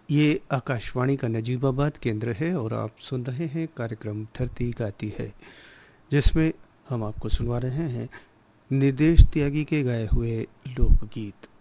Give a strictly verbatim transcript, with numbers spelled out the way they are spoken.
ये आकाशवाणी का नजीबाबाद केंद्र है और आप सुन रहे हैं कार्यक्रम धरती गाती है, जिसमें हम आपको सुनवा रहे हैं निर्देश त्यागी के गाए हुए लोकगीत।